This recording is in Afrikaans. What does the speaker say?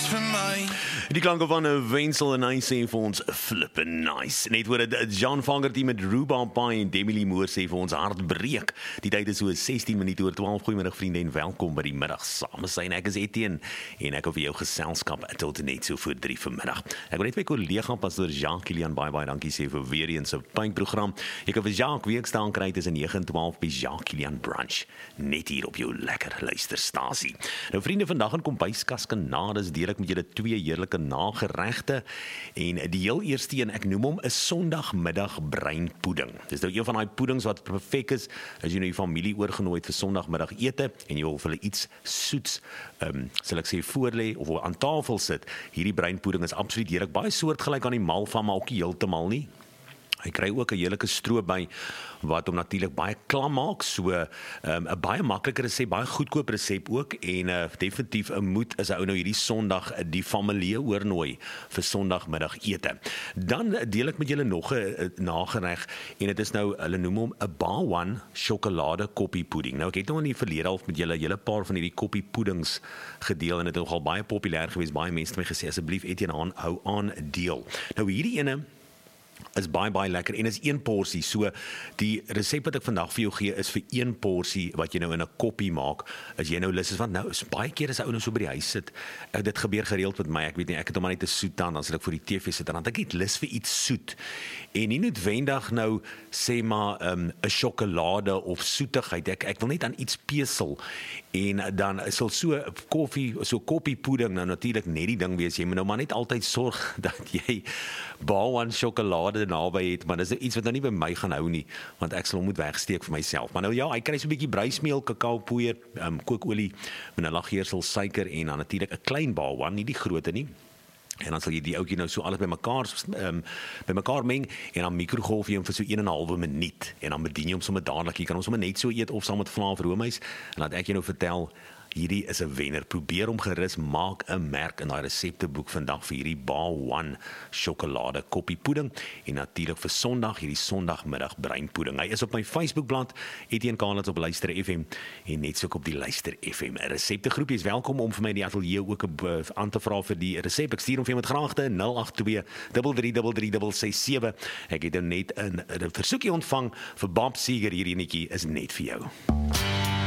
vir my. Die klanke van 'n Wensel en hy sê vir ons flippin' nice. Net hoor dit John Fogerty met Rhubarb Pie en Demi Lee Moore sê vir ons hart breek. Die tyd is so 16 minute oor 12. Goeiemiddag vriende en welkom by die middag samesyn. Ek is Etienne en ek hou vir jou geselskap tot net so voor 3 vanmiddag. Ek wil net my kollega pastoor Jacques Kilian baie dankie sê vir weer eens 'n puntprogram. Jy kan vir Jacques week staan kry tussen 9 en 12 by Jacques Kilian Brunch. Net hier op jou lekker luisterstasie. Nou vriende, vandag in Kombuiskas Kanades deel ek met julle 2 heerlike nageregte en die heel eerste een, ek noem hom 'n Sondagmiddag breinpudding. Dis nou een van daai puddings wat perfek is as jy nou die familie oorgenooi het vir Sondagmiddag ete en jy wil vir hulle iets soets, sal ek sê voorlê of aan tafel sit. Hierdie breinpudding is absoluut heerlik, baie soortgelyk aan die malva, maar ook nie heeltemal nie. Hy kry ook 'n heerlike stroop by wat hom natuurlik baie klam maak, so 'n baie maklike resep, baie goedkoop resep ook en definitief 'n moed as 'n ou nou hierdie Sondag die familie oornooi vir Sondagmiddag ete. Dan deel ek met julle nog 'n nagereg en dit is nou, hulle noem hom 'n Bawan sjokolade koppie pudding. Nou ek het nou in die verlede half met julle 'n hele paar van hierdie koppie puddings gedeel en dit het nogal baie populêr gewees. Baie mense het my gesê asseblief Etienne hou aan deel. Nou hierdie ene is baie lekker en is 1 porsie. So die resep wat ek vandag vir jou gee is vir 1 porsie wat jy nou in 'n koppie maak. As jy nou lus is, want nou is baie keer as 'n ou nou so by die huis sit, dit gebeur gereeld met my. Ek weet nie, ek het hom maar net 'n soet aan, dan sal ek voor die TV sit en dan ek het lus vir iets soet. En nie noodwendig nou sê maar 'n sjokolade of soetigheid. Ek wil net aan iets pesel. En dan sal so koppie pudding nou natuurlik net die ding wees. Jy moet nou maar net altyd sorg dat jy Bawan sjokolade naby het, maar dis iets wat nou nie by my gaan hou nie, want ek sal hom moet wegsteek vir myself. Maar nou ja, hy kry so 'n bietjie bruismeel, kakaopoeier, kookolie, vanillageursel, suiker en dan natuurlik 'n klein Bawan, nie die grootte nie. En dan sal jy die ouetjie nou so alles bymekaar meng en dan mikrogolf jy hom vir so 1,5 minuut en dan bedien jy hom sommer dadelik. Jy kan hom sommer net so eet of saam met vla of roomys. En laat ek jou nou vertel, hierdie is 'n wenner. Probeer hom gerus, maak 'n merk in daai resepteboek vandag vir hierdie Bawan sjokolade koppie pudding en natuurlik vir Sondag hierdie Sondagmiddag breinpudding. Hy is op my Facebookblad Etienne Kaalits op Luister FM en net so ook op die Luister FM reseptegroep. Jy is welkom om vir my in die ateljee ook aan te vra vir die resep. Ek stuur hom vir jou met graagte 082 333 Ek het nou net 'n versoekie ontvang vir Bob Seger, hierdie netjie is net vir jou.